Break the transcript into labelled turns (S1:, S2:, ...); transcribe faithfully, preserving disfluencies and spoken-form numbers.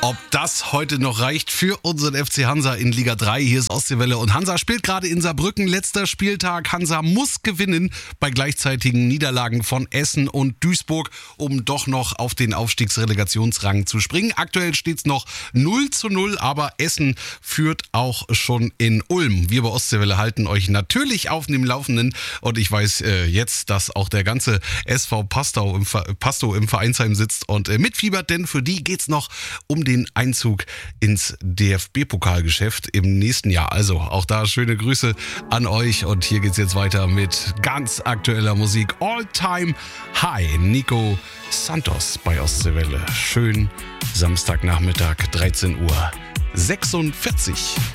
S1: Ob das heute noch reicht für unseren F C Hansa in Liga drei. Hier ist Ostseewelle und Hansa spielt gerade in Saarbrücken. Letzter Spieltag. Hansa muss gewinnen bei gleichzeitigen Niederlagen von Essen und Duisburg, um doch noch auf den Aufstiegsrelegationsrang zu springen. Aktuell steht es noch null zu null, aber Essen führt auch schon in Ulm. Wir bei Ostseewelle halten euch natürlich auf dem Laufenden und ich weiß äh, jetzt, dass auch der ganze S V Pastow im, Pastow im Vereinsheim sitzt und äh, mitfiebert, denn für die geht's noch um den Einzug ins D F B-Pokalgeschäft im nächsten Jahr. Also auch da schöne Grüße an euch und hier geht's jetzt weiter mit ganz aktueller Musik. All Time High, Nico Santos bei Ostseewelle. Schön Samstagnachmittag, dreizehn Uhr sechsundvierzig.